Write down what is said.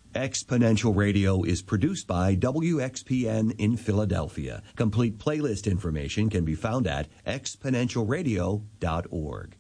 Exponential Radio is produced by WXPN in Philadelphia. Complete playlist information can be found at exponentialradio.org.